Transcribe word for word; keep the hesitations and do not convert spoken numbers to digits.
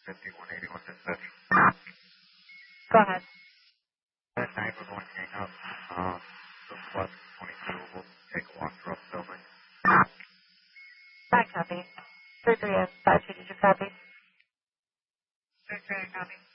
fifty-one eighty-one dispatch. Go ahead. That nine one one hang up. Um, the plus twenty-two will take a walk through the building. I copy. three three S five two, did you copy? three three, I copy.